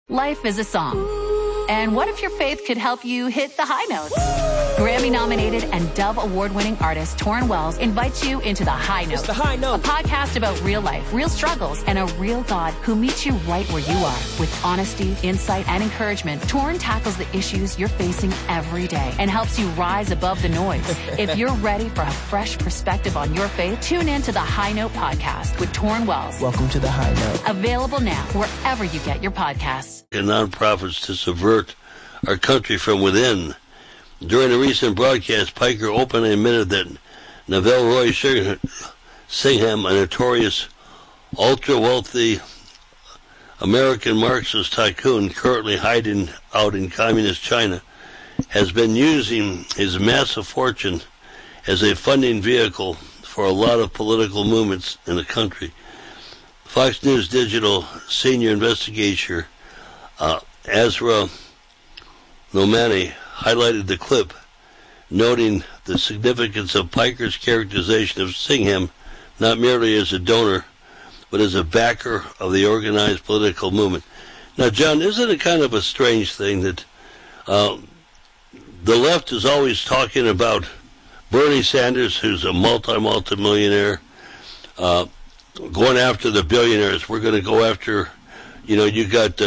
Life is a song. And what if your faith could help you hit the high notes? Grammy-nominated and Dove Award-winning artist Torrin Wells invites you into The High Note. It's The High Note. A podcast about real life, real struggles, and a real God who meets you right where you are. With honesty, insight, and encouragement, Torrin tackles the issues you're facing every day and helps you rise above the noise. If you're ready for a fresh perspective on your faith, tune in to The High Note podcast with Torrin Wells. Welcome to The High Note. Available now wherever you get your podcasts. And nonprofits to subvert our country from within. During a recent broadcast, Piker openly admitted that Neville Roy Singham, a notorious ultra-wealthy American Marxist tycoon currently hiding out in communist China, has been using his massive fortune as a funding vehicle for a lot of political movements in the country. Fox News Digital senior investigator Azra Nomani highlighted the clip, noting the significance of Piker's characterization of Singham not merely as a donor, but as a backer of the organized political movement. Now, John, isn't it kind of a strange thing that the left is always talking about Bernie Sanders, who's a multi-millionaire, going after the billionaires? We're going to go after, you got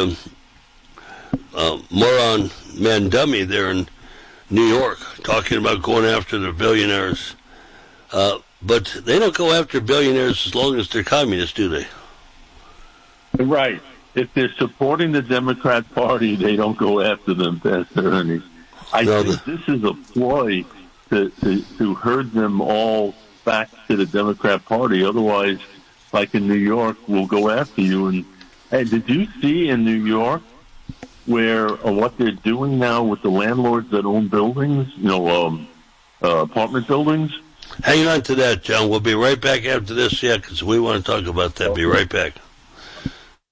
Moran Mandumi there in New York talking about going after the billionaires. But they don't go after billionaires as long as they're communists, do they? Right. If they're supporting the Democrat Party, they don't go after them, Pastor Ernie. I think this is a ploy to herd them all back to the Democrat Party. Otherwise, like in New York, we'll go after you. And hey, did you see in New York where what they're doing now with the landlords that own buildings, apartment buildings? Hang on to that, John. We'll be right back after this, because we want to talk about that. Be right back.